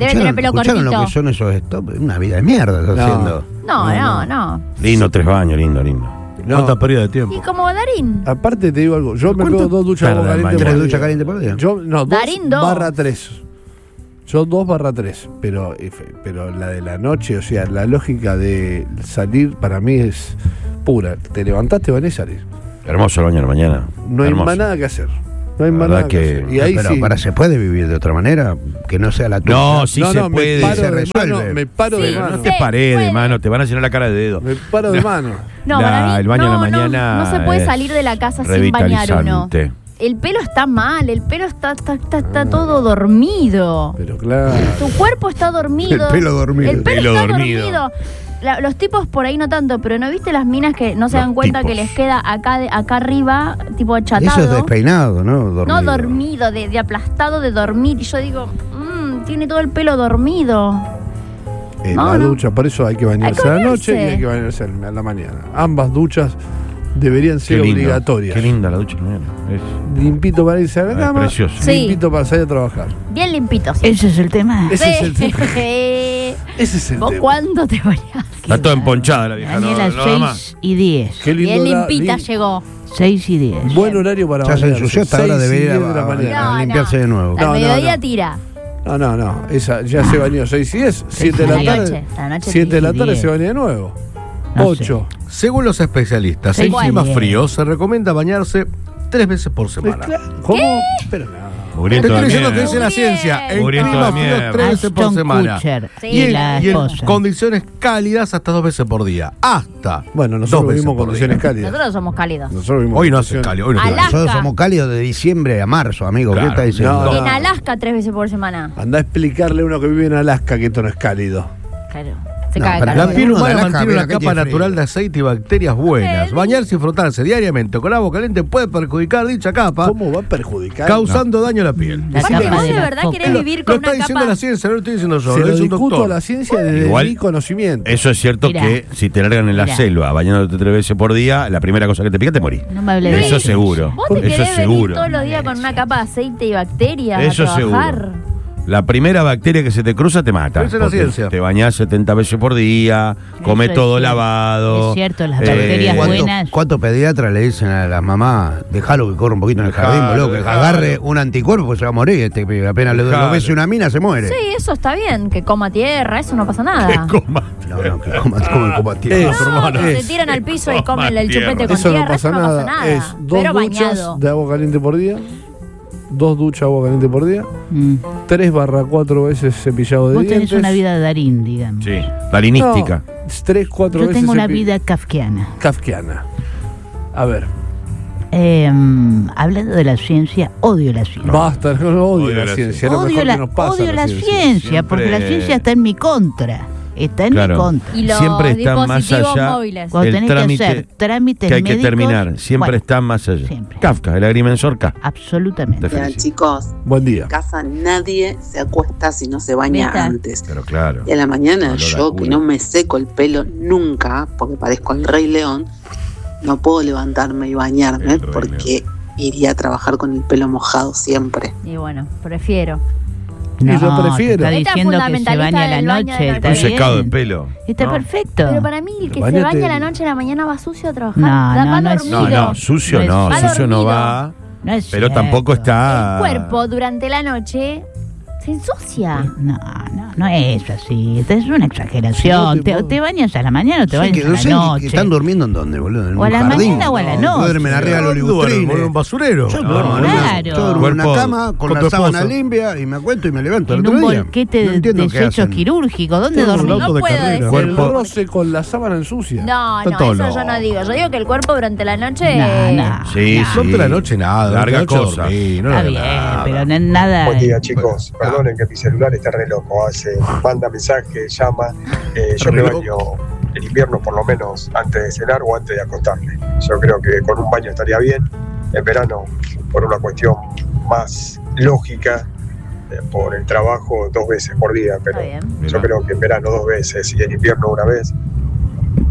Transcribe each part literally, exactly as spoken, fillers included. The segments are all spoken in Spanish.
Debe tener pelo ¿escucharon cortito. lo que son esos stop? Una vida de mierda estás No. haciendo. No, no, no. Lindo, tres baños, lindo, lindo. No. ¿Cuánta pérdida de Y tiempo? como Darín. Aparte te digo algo, yo me ¿Cuánto pego dos duchas de agua tarda, caliente ¿Tres por duchas día. calientes por día? Yo, no, dos Darín, dos. barra tres. Yo dos barra tres, pero, pero la de la noche, o sea, la lógica de salir para mí es pura. Te levantaste, van a salir. Hermoso el baño de la mañana. No hay Hermoso. más nada que hacer. No hay La más verdad nada que, que- hacer. Y ahí Pero sí. para, ¿se puede vivir de otra manera? Que no sea la tuya. No, sí no, se no, puede. me paro se de resuelve. mano, me paro Sí, de No mano. te Sí, paré de puede. mano, te van a llenar la cara de dedo. Me paro de mano. No, La- para mí, el baño no, de la no, mañana No, se puede es salir de la casa sin bañar uno. revitalizante. El pelo está mal, el pelo está, está, está, está todo dormido. Pero claro. Tu cuerpo está dormido. El pelo dormido. El pelo, El pelo está dormido. dormido. La- los tipos por ahí no tanto, pero ¿no viste las minas que no se Los dan cuenta tipos. que les queda acá, de- acá arriba, tipo Eso achatado? es despeinado, ¿no? Dormido. No dormido, de, de aplastado de dormir. Y yo digo, mmm, tiene todo el pelo dormido. En No, la no. ducha, por eso hay que bañarse Hay que a la noche y bañarse. hay que bañarse a la mañana. Ambas duchas deberían Qué ser lindo. obligatorias. Qué linda la ducha de la mañana. Es- Limpito para irse a la Ah, cama, precioso. Sí. limpito para salir a trabajar. Bien limpitos. Ese es el tema. Ese es el tema. Sí. Ese es el ¿Vos tema. cuándo te bañás? Está toda emponchada la vieja. No, Daniela, no da más. seis y diez. Qué lindo Bien hora- limpita lim- llegó. seis y diez. Buen horario para Ya se bañarse. ensució, hasta ahora Seis y debería diez de la a- mañana. a- No, limpiarse no. de nuevo. Al No, no, mediodía no. tira. No, no, no. Esa ya se bañó seis y diez, siete de a la la tarde. noche, a la noche siete de la sí, tarde diez. se baña de nuevo. No ocho. Según los especialistas, Sí, en climas bueno. fríos se recomienda bañarse tres veces por semana. ¿Cómo? Pero no. Te Mugriento estoy de diciendo que mierda. dice la Muy bien. ciencia. En Mugriento de climas fríos, mierda. tres veces por Ashton semana. Kutcher Sí. Y, en, la y en esposa. condiciones cálidas hasta dos veces por día. Hasta. Bueno, dos nosotros veces vivimos por condiciones día. cálidas. Nosotros somos cálidos. Nosotros vivimos Hoy no hace condiciones- cálido. Hoy no hace Alaska. Nosotros somos cálidos de diciembre a marzo, amigo. Claro. ¿Qué estás diciendo? No, En Alaska tres veces por semana. Anda a explicarle a uno que vive en Alaska que esto no es cálido. Claro. Se No, caga pero calor. La piel Uno de humana Alaska, mantiene mira una que capa tiene natural frío. de aceite y bacterias buenas. Sí. Bañarse y frotarse diariamente con agua caliente puede perjudicar dicha capa, ¿Cómo va a perjudicar? causando daño a la piel. La Aparte, capa vos de de la verdad foca. querés vivir Lo con está una diciendo capa. la ciencia, no lo estoy diciendo yo, Se lo lo dice un discuto doctor. a la ciencia desde Igual- mi conocimiento. Eso es cierto Mirá. que si te largan en la Mirá. selva bañándote tres veces por día, la primera cosa que te pica te morís. No me hable de Eso eso. seguro. Vos te Eso querés venir seguro. todos los días con una capa de aceite y bacterias Eso a trabajar. seguro. La primera bacteria que se te cruza te mata. Esa es la porque ciencia. Te bañás setenta veces por día, comés es todo cierto. lavado. Es cierto, las Eh, bacterias ¿Cuántos buenas. cuántos pediatras le dicen a las mamás, dejalo que corra un poquito en el jardín, Dejalo, boludo, que dejalo. agarre un anticuerpo pues se va a morir? Este pibe, apenas le- lo Dejalo. bese una mina, se muere. Sí, eso está bien, que coma tierra, eso no pasa Que nada. coma. No, no, que coma, coma, coma tierra. Es- No, que es- se tiran al piso y Coma comen el tierra. chupete con Eso tierra, no pasa eso no nada. pasa nada. Es dos Pero duchas bañado. de agua caliente por día. Dos duchas de agua caliente por día. Mm. Tres barra cuatro veces cepillado de Vos dientes. tenés una vida darín, digamos. Sí, dalinística. No, tres, cuatro Yo veces tengo una cepi- vida kafkiana. kafkiana. A ver, Eh, hablando de la ciencia, odio la ciencia. basta, no, no odio, Odio la la ciencia. Lo Odio mejor la, que nos pasa odio la ciencia. ciencia, porque la Siempre- ciencia está en mi contra. Está en Claro. mi contra. Y los Siempre está más dispositivos allá móviles. Cuando el tenés trámite que hacer trámites que hay que médicos, terminar. Siempre bueno, está más allá. siempre. Kafka, el agrimensor K. Absolutamente. Te Ya, felicito. chicos, Buen día. en casa nadie se acuesta si no se baña ¿Viste? antes. Pero claro. Y a la mañana Olor a yo, que culo. no me seco el pelo nunca, porque parezco el Rey León, no puedo levantarme y bañarme El Rey porque iría a trabajar con el pelo mojado siempre. Y bueno, prefiero. Y yo prefiero. Te Esta está diciendo que se fundamentalista baña a la del baño de noche. la Está Un noche. bien. secado de pelo. Está No. perfecto. Pero para mí, el que Bañate. se baña a la noche, a la mañana va sucio a trabajar. No, Da- no, va no es- dormido. No, no, sucio No es- no, Va sucio no dormido. va. No es Pero cierto. tampoco está. El cuerpo durante la noche se ensucia. No, no, no es así. Esta es una exageración. Si no te te, puedo- te bañas a la mañana o te Sí, bañas que a no la sé, que noche. están durmiendo en dónde, boludo. ¿En O a un la jardín? mañana o a la No, noche. duermen arriba de los Duermo libustrines. en un basurero. Yo No, duermo, en una- claro. yo duermo en una Cuerpo cama con, con la tu sábana esposa. limpia y me acuesto y me levanto el En otro un día. bolquete No de entiendo qué desecho hacen. quirúrgico. ¿Dónde Tengo un dormís? auto No de puedo carrera. decir. El Cuerpo- roce con la sábana ensucia. No, Está no, todo eso loco. yo no digo. Yo digo que el cuerpo durante la noche. No, no. Sí, no. sí. No te la noche nada. Larga durante la noche cosa. dormí, no Está era bien, nada. pero no es nada. Buen día, chicos. Perdonen que mi celular está re loco. Hace, manda mensajes, llama. Eh, yo me Re baño en invierno por lo menos antes de cenar o antes de acostarme. Yo creo que con un baño estaría bien. En verano, por una cuestión más lógica, eh, por el trabajo dos veces por día. Pero Está bien. yo creo que en verano dos veces y en invierno una vez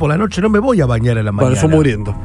por la noche no me voy a bañar a la mañana. Bueno, eso muriendo.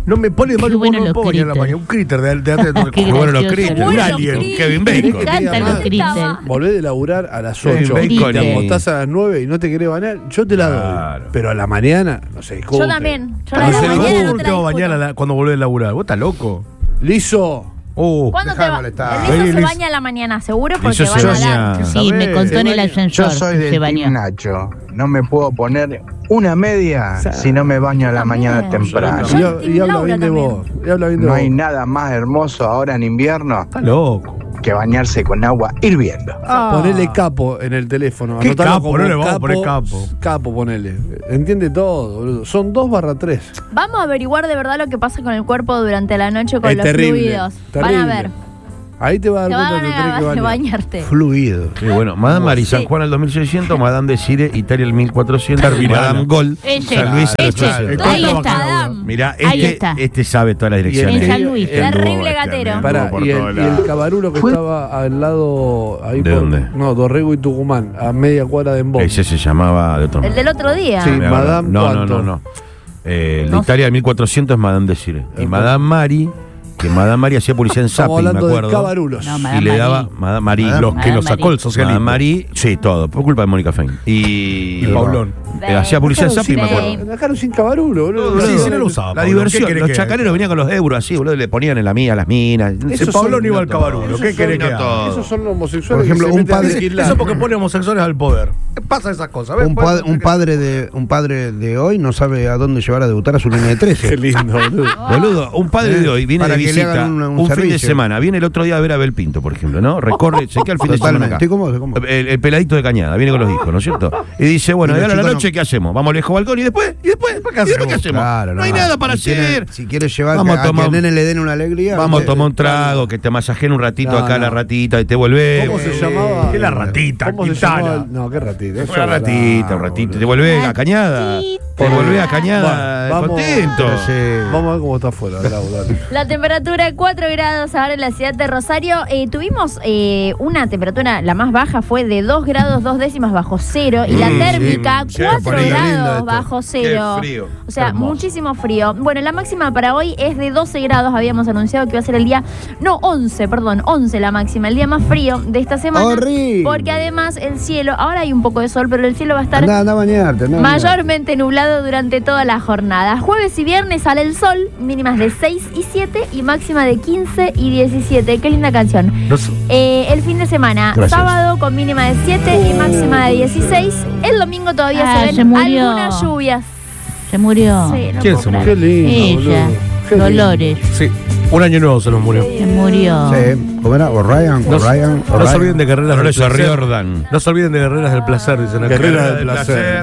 No me pone de mal Qué humor, bueno no me los puedo bañar en la critters. mañana. Un critter de, de, de, de, Qué Qué bueno los gracioso. critters. Qué Un bueno alien, los Kevin Me Bacon. encantan los critters. Volvés de laburar a las Kevin ocho Bacon y te y- acostás a las nueve y no te querés bañar, yo te la doy. Claro. Pero a la mañana, no sé, discute. Yo también. Yo No la de la sé, mañana ¿cómo no te te la vas a bañar a discuto. la- cuando volvés a laburar? ¿Vos estás loco? Liso. Uh, ¿Cuándo Dejá te de va? molestar. El Liso Vení, se Liso. baña a la mañana, seguro, porque Liso van se a hablar. baña. Sí, me contó en el ascensor. Yo soy que del se bañó. Team Nacho. No me puedo poner una media si no me baño a la También. mañana temprano. Y, Yo, y Team habla Laura bien de también. vos. Y habla bien de No vos. hay nada más hermoso ahora en invierno está loco. que bañarse con agua hirviendo. Ponele capo en el teléfono. ¿Qué Anotalo capo? como No le vamos a poner capo. Capo, ponele. Entiende todo, boludo. Son dos barra tres. Vamos a averiguar de verdad lo que pasa con el cuerpo durante la noche con Es los terrible, fluidos. terrible. Van a ver. Ahí te vas a Te dar van cuenta que te tenés que a bañar. bañarte. Fluido. Sí, bueno, Madame Mari, San Sí. Juan al dos mil seiscientos, Madame Desire, Italia al mil cuatrocientos, Madame Gold, Ese, San Luis al ese. ochocientos. Ahí está. Adam. Mirá, Ahí este, está. este sabe todas las direcciones. En San Luis. Este anduvo, Terrible este gatero. anduvo Pará, por y, todos el, y lados. el cabarulo que estaba al lado. Ahí ¿De por, dónde? No, Dorrego y Tucumán, a media cuadra de Embón. Ese se llamaba de otro El del otro día. Sí. Mirá, Madame No, no, ¿cuánto? no, no. Eh, el de No Italia del mil cuatrocientos es Madame Desire. Y Ajá. Madame Mari, que Madame Mari hacía publicidad en Estamos Zapping, me hablando de acuerdo. cabarulos. No, Y Madame le Marí. daba Madame Mari. Madame- Los que Madame nos sacó el Marí. socialismo. Madame Mari, sí, todo, por culpa de Mónica Fein. Y, Y Paulón. Eh, hacía publicidad en Zapping, me acuerdo. Sí. Me dejaron sin cabarulo, boludo. Boludo, Sí, sí, no lo usaba, La Pablo. diversión. ¿Qué querés Los que chacareros haga? venían con los euros así, boludo, le ponían en la mía a las minas. Eso El Paulón son- iba al todo. cabarulo. Esos ¿Qué son- querés que no, haga? todo. Esos son los homosexuales. Por ejemplo, que se un meten a padre- alquilar. Eso porque pone homosexuales al poder. Pasa esas cosas. ¿ves? Un, Puede- pa- un padre de un padre de hoy no sabe a dónde llevar a debutar a su línea de trece. Qué lindo, boludo. Boludo, un padre de hoy viene Para de que le visita hagan un- un, un fin de servicio. semana, viene el otro día a ver a Abel Pinto, por ejemplo, ¿no? Recorre, se queda el fin de semana Totalmente. acá. Estoy cómodo, estoy cómodo. El, el peladito de Cañada, viene con los hijos, ¿no es cierto? Y dice, bueno, Y y los ahora a la chicos noche, no- ¿qué hacemos? Vamos al viejo balcón y después, y después, ¿y después qué hacemos? Claro, no hay nada para Si quiere- hacer. Si quieres llevar Vamos que a a, que tomar- al nene le den una alegría. Vamos a ¿viste? tomar un trago, que te masajeen un ratito No, acá no. la ratita y te vuelves. ¿Cómo se llamaba? ¿Qué la ratita? ¿Cómo se Quintana. llamaba? No, qué ratita. Eso Una era ratita, un bravo, ratito. boludo. Te vuelves a Cañada. Te vuelves a Cañada Vamos- contento. Sí. Vamos a ver cómo está afuera. Lau, dale. La temperatura cuatro grados ahora en la ciudad de Rosario. Eh, tuvimos eh, una temperatura, la más baja fue de dos grados dos décimas bajo cero. Y la Mm, térmica sí, cuatro pone lindo grados esto. bajo cero. Qué frío. O sea, Hermoso. muchísimo frío. Bueno, la máxima para hoy es de doce grados. Habíamos anunciado que iba a ser el día, no, once, perdón, once la máxima. El día más frío de esta semana. Horrible. Porque además el cielo, ahora hay un poco de sol, pero el cielo va a estar Andá, andá a bañarte. andá a bañarte. mayormente nublado durante toda la jornada. Jueves y viernes sale el sol, mínimas de seis y siete y máxima de quince y diecisiete. Qué linda canción. No sé. Eh, el fin de semana, Gracias. sábado con mínima de siete y máxima de dieciséis. El domingo todavía Ah, se ven se murió. algunas lluvias. Se murió. Sí, no ¿Quién puedo se creer. Qué lindo, Ella. boludo. Qué lindo. Dolores. Sí. Un año nuevo se nos murió. Se murió. Sí. ¿Cómo era? O'Ryan, No, O'Ryan, no se O'Ryan. olviden de Guerreras del Lorenzo Placer. Riordan. No se olviden de Guerreras del Placer, dicen acá. Guerreras del placer.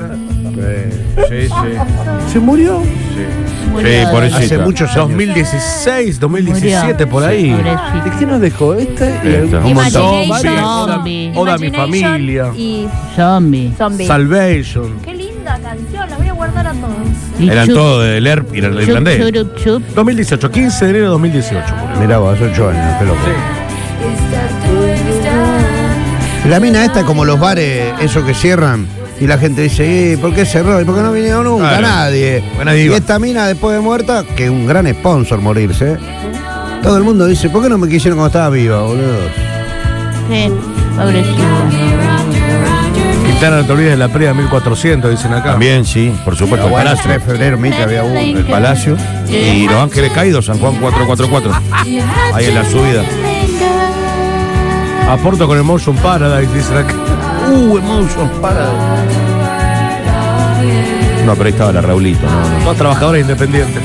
Sí, sí. ¿Se murió? Murió. Sí, por eso. Hace muchos años. dos mil dieciséis, dos mil diecisiete, por ahí. Pobrecito. ¿De qué nos dejó este? Y Esto. algún- Imagination. Zombie. Oda mi Imagination familia. Y Zombie. Zombie. Salvation. Qué linda canción, la voy a guardar a todos. Y Eran chup, todos del E R P y del chup, irlandés. churup, chup. dos mil dieciocho, quince de enero de dos mil dieciocho. murió. Mirá vos, hace ocho años, qué loco. La mina esta, como los bares, esos que cierran, y la gente dice, "Eh, ¿por qué cerró? ¿Y por qué no vinieron nunca? Claro. Nadie. Buena Y diva. esta mina, después de muerta, que es un gran sponsor morirse, ¿eh? Todo el mundo dice, ¿por qué no me quisieron cuando estaba viva, boludo? Sí, pobrecito. Quintana, no te olvides de la previa mil cuatrocientos, dicen acá. También, sí, por supuesto. El Bueno, Palacio. tres de febrero, Mitre, había uno. El Palacio. Y Los Ángeles Caídos, San Juan cuatrocientos cuarenta y cuatro. Ahí en la subida. Aporto con Emotion Paradise, dicen acá. Uh, Emotion Paradise. No, pero ahí estaba la Raulito, no, no. Dos trabajadores independientes.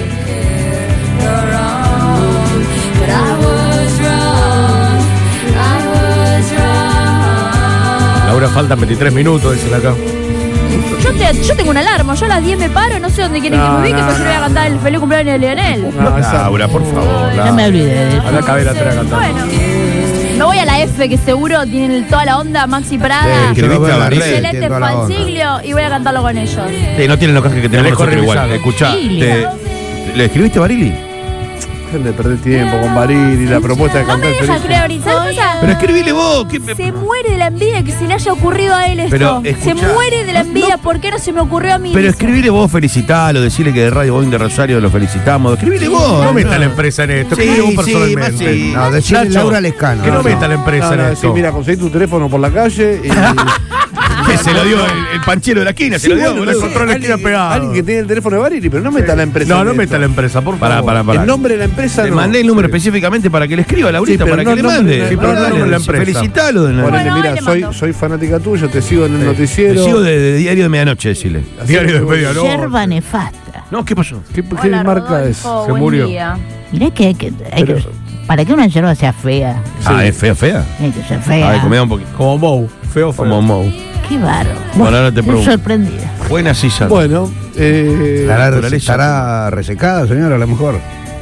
Laura, faltan veintitrés minutos, dicen acá. Yo, te- yo tengo una alarma, yo a las diez me paro, no sé dónde quieren No, que me ubique, no, pero yo le voy a cantar el feliz cumpleaños de Lionel. No, esa- Laura, por favor. No me olvidé de eso. A la cabera atrás cantando. Bueno, me voy a la F, que seguro tienen toda la onda, Maxi Prada, Sí, escribiste quiero ver a la Barili. red, Celeste tiene toda la onda. Fansiglio, y voy a cantarlo con ellos. Sí, no tienen los cajes que tenemos Alejo nosotros igual. Revisado. Escuchá, Sí. te- ¿le escribiste a Barili? Dejen de perder tiempo con Baril y la propuesta de No me cantar deja feliz. creer, ¿y sabes qué pasa? Pero escribile vos. ¿qué? Se muere de la envidia que se le haya ocurrido a él esto. Pero, se escuchá, muere de la envidia. ¿Por qué no se me ocurrió a mí? Pero Dice. escribile vos, felicitalo, decirle que de Radio Boeing de Rosario lo felicitamos. Escribile vos. No meta la empresa en esto, Sí, escribile vos sí, personalmente. más sí. No, decirle Nacho, Laura Lescano. Que no No, meta la empresa No, no, en sí, esto. mira, conseguí tu teléfono por la calle y... Que se lo dio el, el panchero de la esquina, se Sí, lo dio, bueno, boludo. no, encontró en la esquina alguien- pegado. Alguien que tiene el teléfono de Barili, pero no meta la empresa. No, en no esto. meta la empresa, por favor. Pará, pará, pará. El nombre de la empresa Le no. mandé el número específicamente para que le escriba a Laurita, Sí, pero para no que le el nombre, mande. sí, pero no el Dale, nombre de la empresa. Felicitalo. de la- Ponele, Bueno, mira, ahí le soy, mando. soy fanática tuya, te sigo en el Te noticiero. sigo de, de Diario de Medianoche, decirle. Diario de medianoche. Yerba nefasta. No, ¿qué pasó? ¿Qué, qué Hola, marca es? Rodolfo, Se buen murió. día. Mirá que hay que. Hay que para que una yerba sea fea, Ah, es fea, fea. tiene que ser fea. A ver, comida un poquito. Como Mou. Feo, feo. Como Mou. Qué barro. Bueno, ahora te estoy pregunto. sorprendida. Buena silla. Bueno, eh, ¿Estará, naturaleza. estará resecada, señora, a lo mejor?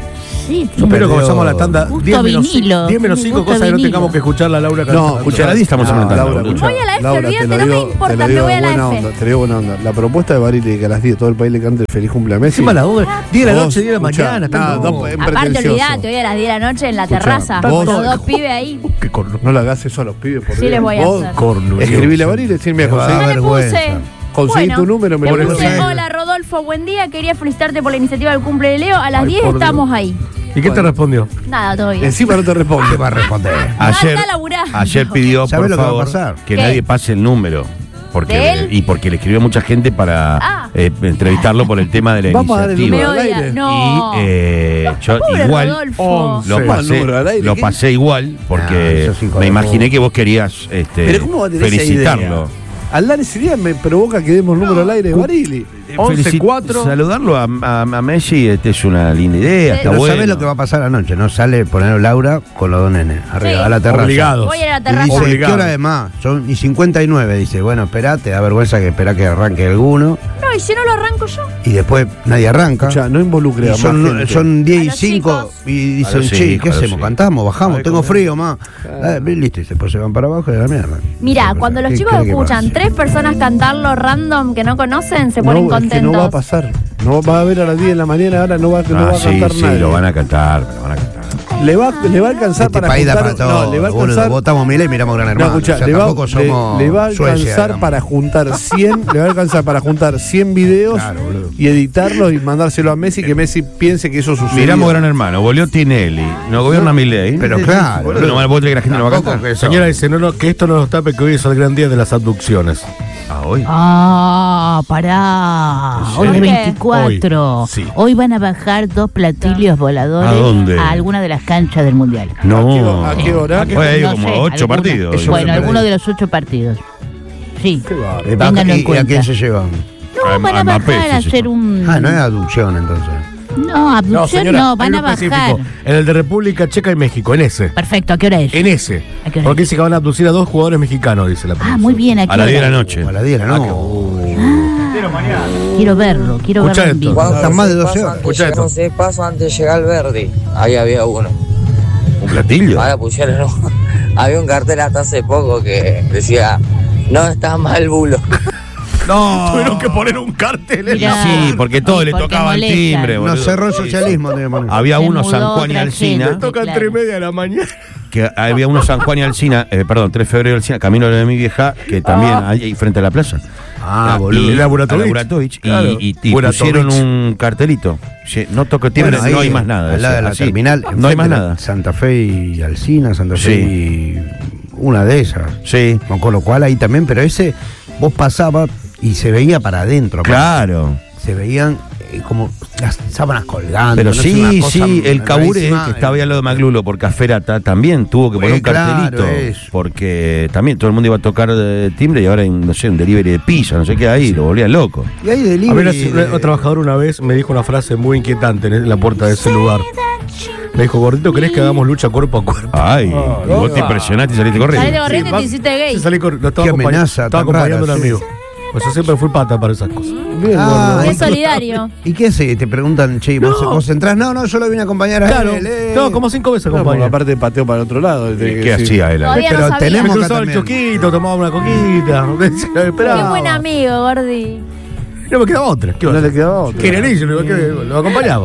Sí, Yo tiene espero que Perdió- comenzamos la tanda Gusto diez menos vinilo. diez menos cinco, Gusto cosa que no vinilo. tengamos que escuchar la Laura no, cantando. escucha, A la diez estamos no, hablando, Laura, boludo. escucha, Voy a la F, Laura, te olvídate, lo no me digo- importa, te lo me digo voy a de la buena F. onda, te digo buena onda. La propuesta de Barili que a las diez todo el país le cante feliz cumpleaños. Encima a las dos, diez de la Vos, noche, diez de la escuchá, mañana. están no, locos. no, es Aparte, pretencioso. olvidate, hoy a las diez de la noche en la Escuchá, terraza. vos- Los dos pibes ahí. Qué corno. No le hagas eso a los pibes, por Sí Dios. les voy a Vos hacer. Corno. escribile a Barili y decirme, Te va a conseguí, dar Ya le vergüenza. puse. conseguí Bueno, tu número, me le lo puse, conseguí. hola Rodolfo, buen día. Quería felicitarte por la iniciativa del cumple de Leo. A las Ay, diez por estamos ahí. ¿Y qué te respondió? Nada, todavía. Encima no te responde. ¿Qué va a responder? Ayer, Anda laburando. ayer pidió, ¿Sabe por lo que va a favor, pasar? que ¿Qué? nadie pase el número. Porque, ¿De él? y porque le escribió mucha gente para Ah. eh, entrevistarlo por el tema de la Vamos a dar el iniciativa. Me número al odia. aire. No. Y eh, yo Pobre igual Rodolfo. once. lo Toma el pasé, número al aire, lo ¿qué? pasé igual Ah, porque sos hijo me de imaginé puta. que vos querías este, Pero ¿cómo va a tener esa felicitarlo. idea? Al dar esa idea me provoca que demos el número al aire de Barili. once, Felicit- cuatro. Saludarlo a, a, a Messi este es una linda idea, Sí. está Pero bueno. ¿sabés lo que va a pasar anoche? No sale poner Laura con los dos nenes arriba, Sí. a la terraza. Obligados. Voy a ir a la Y terraza. dice, Obligado. ¿qué hora de más? Son y cincuenta y nueve. Dice, bueno, esperate, da vergüenza que espera que arranque alguno. No, y si no lo arranco yo. Y después nadie arranca. Escuchá, no involucre Y a más son, gente. son diez A y los cinco chicos. y A dicen, los che, chicos, ¿qué a los hacemos? chicos. ¿Cantamos? ¿Bajamos? Ay, Tengo ¿cómo? frío, más. Eh, listo, y después se van para abajo y a la mierda. Mirá, cuando los ¿Qué chicos cree que escuchan pase? tres personas cantarlo random que no conocen, se ponen No, es contentos. que no va a pasar. No va a haber a las diez de la mañana, ahora no va, no va Ah, a sí, cantar sí, nadie. lo van a cantar, lo van a cantar. Le va, le va a alcanzar Este para país da juntar. para todo. no, le va a boludo. alcanzar. Votamos Milei y miramos Gran No, Hermano. escuchá, O sea, le, va, tampoco le- somos le va a Suecia, alcanzar digamos. para juntar cien, le va a alcanzar para juntar cien videos Claro, boludo. y editarlos y mandárselo a Messi, que Messi piense que eso sucedió. Miramos Gran Hermano, volvió Tinelli, no gobierna Milei. Pero claro, Boludo, no me puedo creer que la gente no va a Tampoco cantar. que eso. Señora dice, no, no, que esto no nos tape, que hoy es el gran día de las abducciones. Ah, hoy. Ah, pará. Hoy ¿Por es qué? veinticuatro. Hoy, sí. Hoy van a bajar dos platillos voladores ¿A dónde? a alguna de las canchas del Mundial. No. ¿A qué hora? Fue ahí No como sé, ocho alguna- partidos. Eso Bueno, me alguno perdí. de los ocho partidos. Sí. Eh, Ténganlo en ¿Y, y a cuenta. quién se llevan? No, A- van a a Mbappé, bajar a sí, sí. hacer un. Ah, no es aducción entonces. No, abducción señora, no, hay van uno a bajar. específico. En el de República Checa y México, en ese. Perfecto, ¿a qué hora es? En ese. ¿A qué hora Porque es? dice que van a abducir a dos jugadores mexicanos, dice la Ah, producción. muy bien, ¿a qué A las hora? diez de la noche. O a la diez, ¿no? Quiero verlo, quiero Escuchá verlo en esto. vivo. Están más de doce horas. Escucha esto. seis pasos antes de llegar al Verdi. Ahí había uno. ¿Un platillo? Ahora pusieron. Había un cartel hasta hace poco que decía: no está mal bulo. No. Tuvieron que poner un cartel en Mirá. la- Sí, porque todo le Porque tocaba el molestan. timbre, No boludo. cerró el socialismo. digamos. Había Se uno mudó San Juan y otra Alsina, gente. Tocan Claro. tres y media de la mañana. que había uno San Juan y Alsina, eh, perdón, tres de febrero y Alsina, camino de mi vieja, que también hay ahí frente a la plaza. Ah, Y- boludo. El Buratovich. a la Buratovich, y- Claro. y, y Buratovich. pusieron un cartelito. Sí, no toco timbre, Bueno, ahí, no hay más nada. Al lado de la así. terminal. No hay más enfrente de nada. Santa Fe y Alsina, Santa Fe Sí. y una de esas. Sí, Con lo cual ahí también, pero ese vos pasabas y se veía para adentro. claro. Se veían eh, como las sábanas colgando. Pero no sé, sí, una cosa sí, el Caburé, rarísima. que estaba ahí al lado de Maglulo por Caferata, también tuvo que poner Eh, un cartelito. claro, eso. Porque también todo el mundo iba a tocar de timbre y ahora hay, no sé, un delivery de pizza, no sé qué ahí, lo volvían loco. Y ahí A ver, delivery. un de- trabajador una vez me dijo una frase muy inquietante en la puerta de ese lugar. Me dijo, gordito, ¿querés que hagamos lucha cuerpo a cuerpo? Ay, Ah, y vos no. te impresionaste y saliste corriendo. Saliste corriendo y va- te hiciste gay. Sí, salí corriendo. Lo estaba, Qué acompañando- amenaza estaba tan acompañando a rara, un sí. amigo. Pues yo siempre fui pata para esas cosas. Bien, Ah, gordo. Es solidario. ¿Y qué hace? Te preguntan, che, ¿vos, No. vos entrás? No, no, yo lo vine a acompañar a Claro, él. eh. no, como cinco veces No, porque acompañé. aparte pateo para el otro lado. de- ¿Qué sí. hacía él? Todavía Pero no sabía. tenemos- Me acá cruzaba el también. choquito, tomaba una coquita. Qué Esperaba. buen amigo, Gordi. No me quedaba otra. ¿Qué iba a No hacer? le quedaba otra. Quería ir, yo lo, que- lo acompañaba.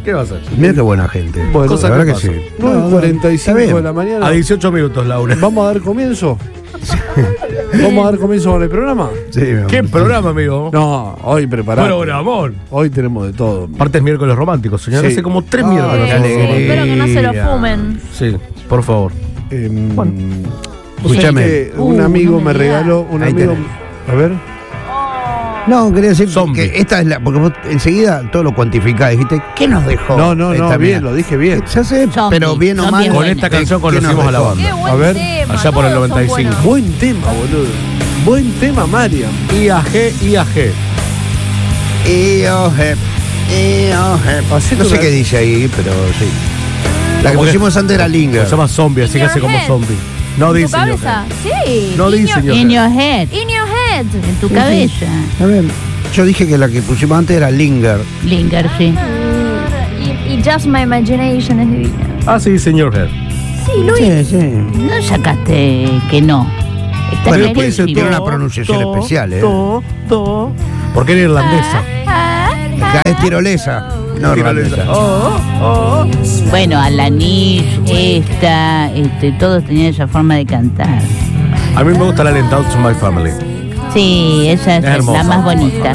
¿Qué va a hacer? Mira qué buena gente. Bueno, Cosa la que verdad que pasa. sí. nueve y cuarenta y cinco Está bien. de la mañana. A dieciocho minutos, Laura. ¿Vamos a dar comienzo? ¿Vamos a dar comienzo con el programa? Sí, mi amor. ¿Qué programa, amigo? No, hoy preparado. Programón. Hoy tenemos de todo. Aparte es miércoles romántico, señor. Sí. Hace como tres Ay, miércoles. qué no hacemos alegría. Espero que no se lo fumen. Sí, por favor. Eh, Bueno. vos sabés Escúchame. que Uh, un amigo no me me digas. regaló. Un Ahí amigo. tenés. A ver. No, quería decir Zombie. que esta es la. Porque vos enseguida todo lo cuantificás. Dijiste, ¿qué nos dejó? No, no, no, esta bien, mina? lo dije bien. Ya sé, Zombie, pero bien o zombie mal. es Con buena. esta canción ¿qué nos conocimos a la dejó? banda. Qué buen A ver, tema. allá por el todos son noventa y cinco. buenos. Buen tema, boludo. Buen tema, Mariam. I A G, I A G. E O G, E O G. Hacete No sé una- qué dice ahí, pero sí. La que Porque- pusimos antes era Linger. Se llama zombie, así que hace como Head. zombie. No ¿En tu dice. cabeza? Sí. No In dice, your- señor. In your head. In your head. En tu cabeza. A ver, yo dije que la que pusimos antes era Linger. Linger, sí. Y, y Just My Imagination es divina. Ah, sí, señor Head. Sí, Luis. Sí, sí. No sacaste que no. Está Bueno, clarísimo. puede ser, tiene una pronunciación especial, ¿eh? Porque era irlandesa. Ya es tirolesa. No, Tirolesa. irlandesa. Oh, oh. Bueno, Alanis, esta, este, todos tenían esa forma de cantar. A mí me gusta la lenta Out to My Family. Sí, esa es, Es hermosa. la más bonita.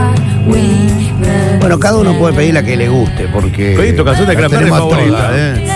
Bueno, cada uno puede pedir la que le guste, porque. Pedí tu canción de la Cranberries tenemos favorita. todas, ¿eh?